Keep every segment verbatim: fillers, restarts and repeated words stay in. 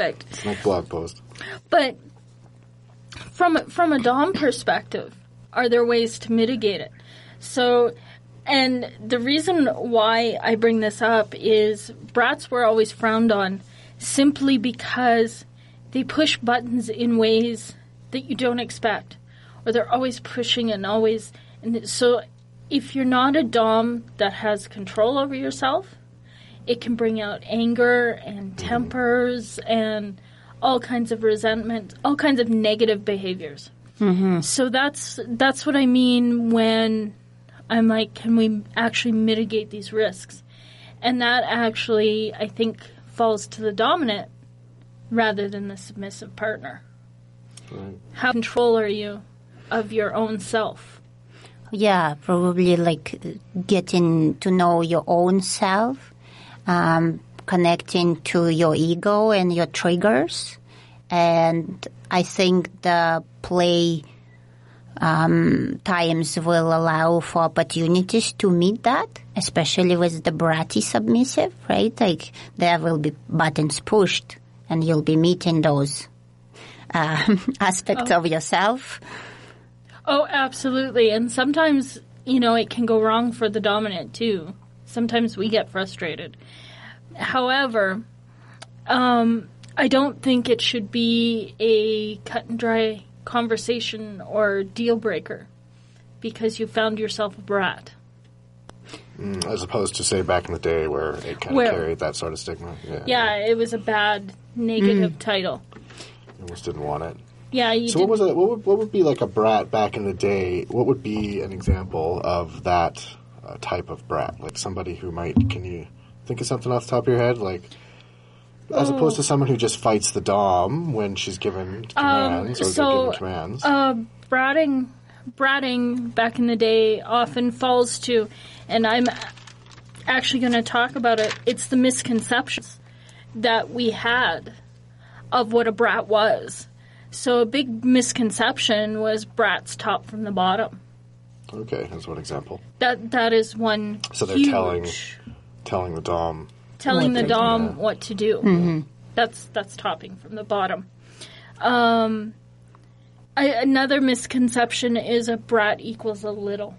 perfect. It's like blog post. But from from a Dom perspective, are there ways to mitigate it? So, and the reason why I bring this up is brats were always frowned on simply because they push buttons in ways that you don't expect, or they're always pushing and always. And so, if you're not a Dom that has control over yourself, it can bring out anger and tempers and all kinds of resentment, all kinds of negative behaviors. Mm-hmm. So that's that's what I mean when I'm like, can we actually mitigate these risks? And that actually, I think, falls to the dominant rather than the submissive partner. Right. How control are you of your own self? Yeah, probably like getting to know your own self. Um, connecting to your ego and your triggers. And I think the play um, times will allow for opportunities to meet that, especially with the bratty submissive, right? Like there will be buttons pushed and you'll be meeting those uh, aspects oh. of yourself. Oh, absolutely. And sometimes, you know, it can go wrong for the dominant too. Sometimes we get frustrated. However, um, I don't think it should be a cut and dry conversation or deal breaker because you found yourself a brat. Mm, as opposed to, say, back in the day where it kind of carried that sort of stigma. Yeah, yeah, it was a bad, negative mm. title. You almost didn't want it. Yeah, you So didn't. what was it? What would, what would be like a brat back in the day? What would be an example of that uh, type of brat? Like somebody who might, can you think of something off the top of your head? Like, as oh. opposed to someone who just fights the Dom when she's given commands um, or so, given commands. Uh, bratting, bratting back in the day often falls to, and I'm actually going to talk about it, it's the misconceptions that we had of what a brat was. So a big misconception was brats top from the bottom. Okay, that's one example. That That is one So they're huge, telling telling the Dom... Telling the Dom yeah. what to do. Mm-hmm. That's that's topping from the bottom. Um, I, another misconception is a brat equals a little.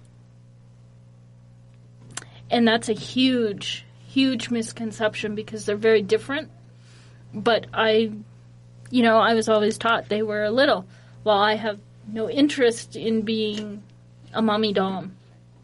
And that's a huge, huge misconception because they're very different. But I, you know, I was always taught they were a little. Well, I have no interest in being a mommy Dom.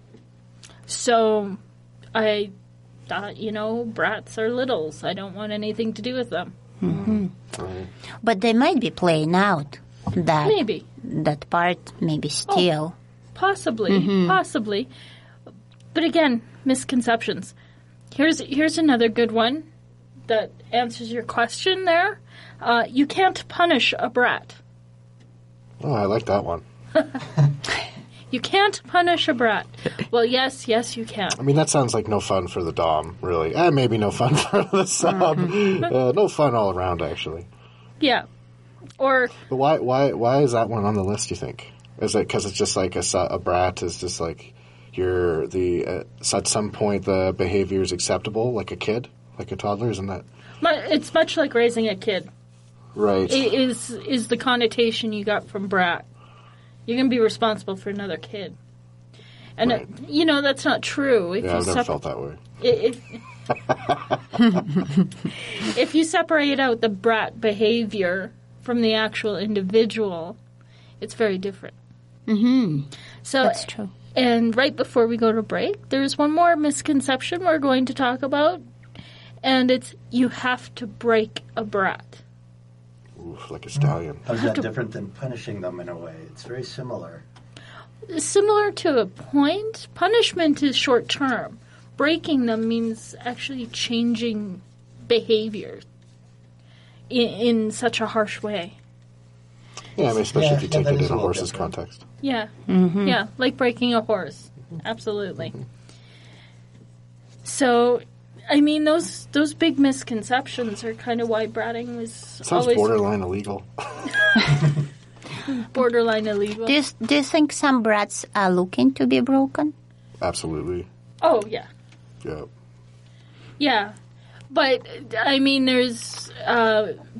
So I thought, you know, brats are littles. I don't want anything to do with them. Mm-hmm. Mm-hmm. But they might be playing out that maybe that part, maybe still. Oh, possibly, mm-hmm. possibly. But again, misconceptions. Here's here's another good one that answers your question there. Uh, you can't punish a brat. Oh, I like that one. You can't punish a brat. Well, yes, yes, you can. I mean, that sounds like no fun for the Dom, really. Eh, maybe no fun for the sub. Mm-hmm. uh, no fun all around, actually. Yeah. Or. But why? Why? Why is that one on the list? You think? Is it because it's just like a, a brat is just like you're the uh, so at some point the behavior is acceptable, like a kid, like a toddler, isn't that? It's much like raising a kid. Right. It is is the connotation you got from brat. You're going to be responsible for another kid. And, right. it, you know, that's not true. If yeah, you I've never sep- felt that way. If, if you separate out the brat behavior from the actual individual, it's very different. Mm-hmm. So, that's true. And right before we go to break, there's one more misconception we're going to talk about, and it's you have to break a brat. Oof, like a stallion. How's that different than punishing them in a way? It's very similar. Similar to a point. Punishment is short term. Breaking them means actually changing behavior in, in such a harsh way. Yeah, I mean, especially yeah, if you take yeah, it in a a horse's different. context. Yeah, mm-hmm. yeah, like breaking a horse. Absolutely. Mm-hmm. So, I mean, those those big misconceptions are kind of why bratting was Sounds always borderline illegal. borderline illegal. Do you, do you think some brats are looking to be broken? Absolutely. Oh, yeah. Yeah. Yeah. But, I mean, there's uh,